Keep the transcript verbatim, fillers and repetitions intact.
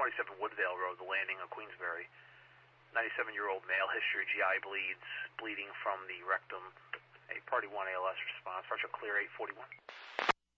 twenty-seven Woodvale Road, the landing of Queensbury. ninety-seven-year-old male, history, G I bleeds, bleeding from the rectum. A Party one A L S response. Partial clear eight forty-one.